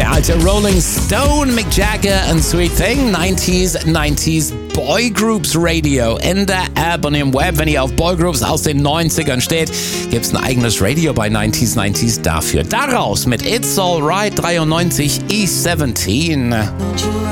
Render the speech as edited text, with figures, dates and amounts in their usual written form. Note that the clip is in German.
Der alte Rolling Stone, Mick Jagger and Sweet Thing, 90s Boy Groups Radio in der App und im Web. Wenn ihr auf Boy Groups aus den 90ern steht, gibt es ein eigenes Radio bei 90s dafür. Daraus mit It's Alright 93 E17.